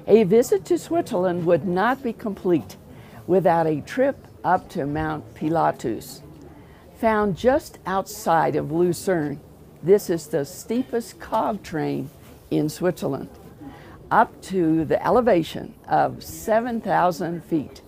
A visit to Switzerland would not be complete without a trip up to Mount Pilatus. Found just outside of Lucerne, this is the steepest cog train in Switzerland. Up to the elevation of 7,000 feet,